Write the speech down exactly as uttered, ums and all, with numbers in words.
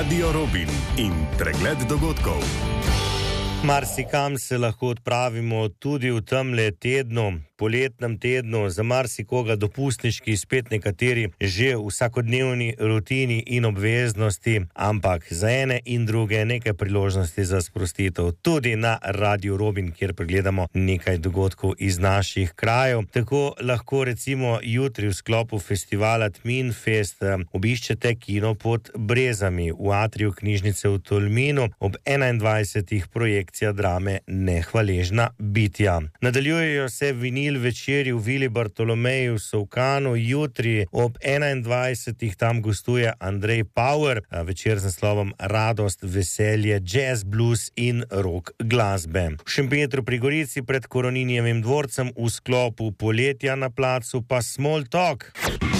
Radio Robin in pregled dogodkov. Marsikam se lahko odpravimo tudi v temle tednu, poletnem tednu, za marsikoga dopustniški, spet nekateri že v vsakodnevni rutini in obveznosti, ampak za ene in druge nekaj priložnosti za sprostitev tudi na Radio Robin, kjer pregledamo nekaj dogodkov iz naših krajev. Tako lahko recimo jutri v sklopu festivala Tmin Fest obiščete kino Pod brezami v atriju knjižnice v Tolminu ob enaindvajsetih projekcijah drame Nehvaležna bitja. Nadaljujejo se vinil večeri v Vili Bartolomeju v Solkanu, jutri ob enaindvajsetih tam gostuje Andrej Power, večer z naslovom Radost, veselje, jazz, blues in rock glasbe. V Šempetru pri Gorici pred Koroninjevim dvorcem v sklopu poletja na placu pa Small Talk.